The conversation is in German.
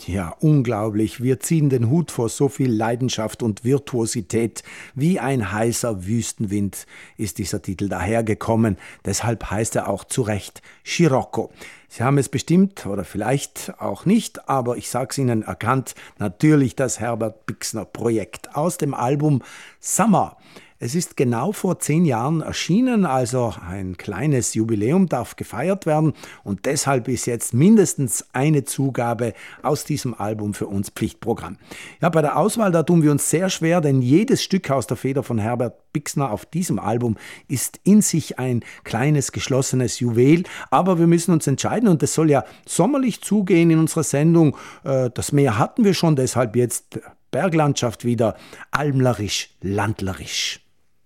Ja, unglaublich. Wir ziehen den Hut vor so viel Leidenschaft und Virtuosität. Wie ein heißer Wüstenwind ist dieser Titel dahergekommen. Deshalb heißt er auch zu Recht Scirocco. Sie haben es bestimmt oder vielleicht auch nicht, aber ich sage es Ihnen erkannt, natürlich das Herbert Pixner Projekt aus dem Album Summer. Es ist genau vor 10 Jahren erschienen, also ein kleines Jubiläum darf gefeiert werden und deshalb ist jetzt mindestens eine Zugabe aus diesem Album für uns Pflichtprogramm. Ja, bei der Auswahl, da tun wir uns sehr schwer, denn jedes Stück aus der Feder von Herbert Pixner auf diesem Album ist in sich ein kleines, geschlossenes Juwel, aber wir müssen uns entscheiden und es soll ja sommerlich zugehen in unserer Sendung. Das Meer hatten wir schon, deshalb jetzt Berglandschaft wieder, almlerisch, landlerisch.